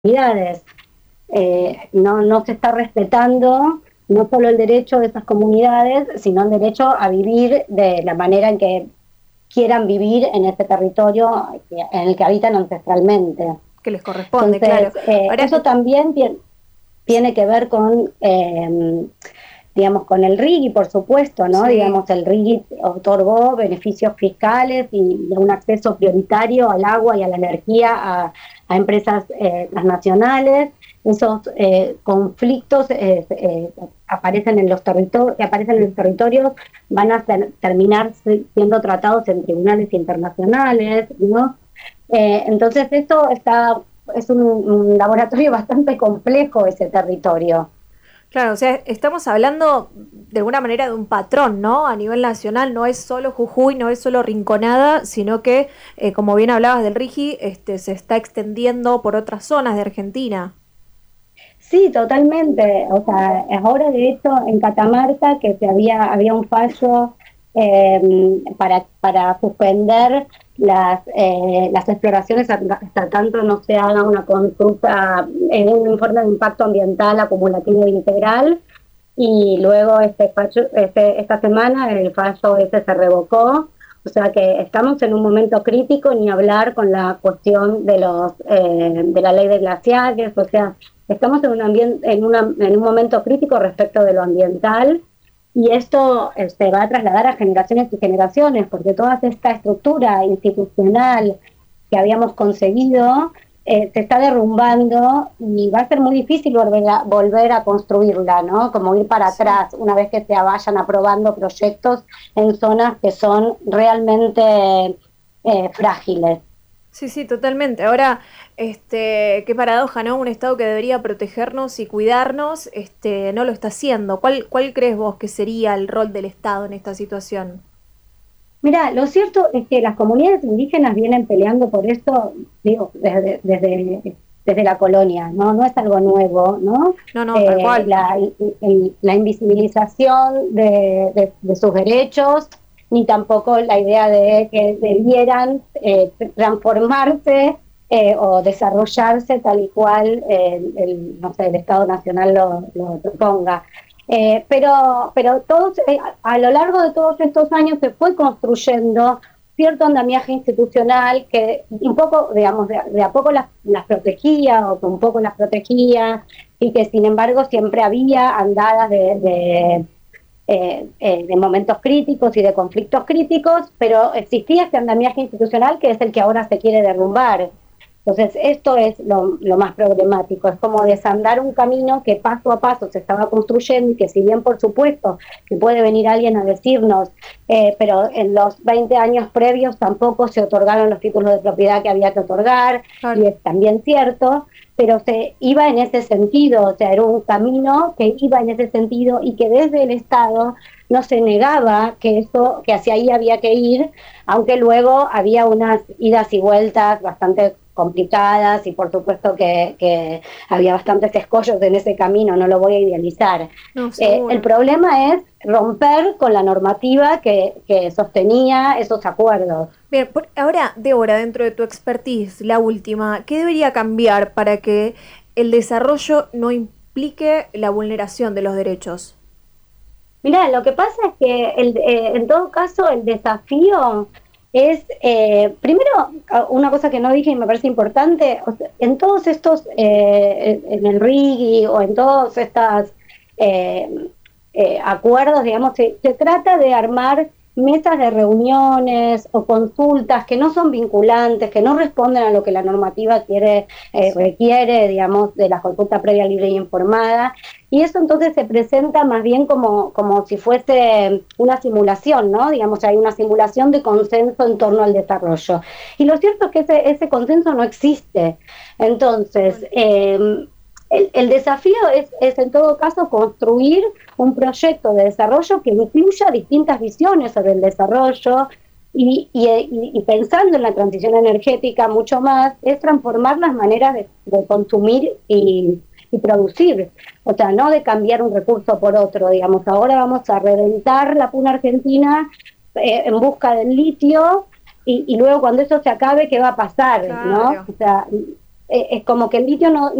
comunidades. No se está respetando no solo el derecho de esas comunidades, sino el derecho a vivir de la manera en que quieran vivir en ese territorio en el que habitan ancestralmente. Que les corresponde, claro. Entonces, Ahora, eso también tiene que ver con, digamos, con el RIGI, por supuesto, ¿no? sí, Digamos, el RIGI otorgó beneficios fiscales y un acceso prioritario al agua y a la energía a empresas transnacionales. Esos conflictos aparecen en los territorios, que aparecen en los territorios, van a terminar siendo tratados en tribunales internacionales, ¿no? Entonces esto es un laboratorio bastante complejo, ese territorio. claro, o sea, estamos hablando de alguna manera de un patrón, ¿no? A nivel nacional no es solo Jujuy, no es solo Rinconada, sino que, como bien hablabas del Rigi, se está extendiendo por otras zonas de Argentina. Sí, totalmente. O sea, ahora de hecho en Catamarca que había un fallo para suspender las exploraciones hasta tanto no se haga una consulta en un informe de impacto ambiental acumulativo e integral. Y luego esta semana el fallo ese se revocó. O sea que estamos en un momento crítico, ni hablar con la cuestión de la ley de glaciares. O sea, estamos en un momento crítico respecto de lo ambiental, y esto se va a trasladar a generaciones y generaciones, porque toda esta estructura institucional que habíamos conseguido se está derrumbando, y va a ser muy difícil volver a construirla, ¿no? Como ir para Sí. atrás una vez que se vayan aprobando proyectos en zonas que son realmente frágiles. Sí, sí, totalmente. Ahora, qué paradoja, ¿no? Un Estado que debería protegernos y cuidarnos, no lo está haciendo. ¿Cuál crees vos que sería el rol del Estado en esta situación? Mira, lo cierto es que las comunidades indígenas vienen peleando por esto, digo, desde la colonia, ¿no? No es algo nuevo, ¿no? No, no, tal cual. La invisibilización de sus derechos, ni tampoco la idea de que debieran transformarse o desarrollarse tal y cual no sé, el Estado Nacional lo proponga. Pero a lo largo de todos estos años se fue construyendo cierto andamiaje institucional que un poco, digamos, de a poco las protegía, o que un poco las protegía, y que sin embargo siempre había andadas de momentos críticos y de conflictos críticos, pero existía este andamiaje institucional que es el que ahora se quiere derrumbar. Entonces, esto es lo más problemático, es como desandar un camino que paso a paso se estaba construyendo, y que si bien por supuesto que puede venir alguien a decirnos, pero en los 20 años previos tampoco se otorgaron los títulos de propiedad que había que otorgar, y Claro. es también cierto, pero se iba en ese sentido. O sea, era un camino que iba en ese sentido, y que desde el Estado no se negaba que hacia ahí había que ir, aunque luego había unas idas y vueltas bastante complicadas, y por supuesto que había bastantes escollos en ese camino, no lo voy a idealizar. No, El seguro. problema es romper con la normativa que sostenía esos acuerdos. Bien, ahora, Débora, dentro de tu expertise, la última, ¿qué debería cambiar para que el desarrollo no implique la vulneración de los derechos? Mira, lo que pasa es que en todo caso el desafío es, primero, una cosa que no dije y me parece importante. O sea, en todos estos, en el RIGI o en todos estos acuerdos, digamos, se trata de armar mesas de reuniones o consultas que no son vinculantes, que no responden a lo que la normativa Sí. requiere, digamos, de la consulta previa, libre y informada. Y eso entonces se presenta más bien como si fuese una simulación, ¿no? Digamos, hay una simulación de consenso en torno al desarrollo. Y lo cierto es que ese consenso no existe. Entonces, Bueno. el desafío es en todo caso construir un proyecto de desarrollo que incluya distintas visiones sobre el desarrollo, y pensando en la transición energética mucho más, es transformar las maneras de consumir y producir. O sea, no de cambiar un recurso por otro. Digamos, ahora vamos a reventar la puna argentina en busca del litio, y luego cuando eso se acabe, ¿qué va a pasar? ¿No? Claro. O sea, es como que el litio no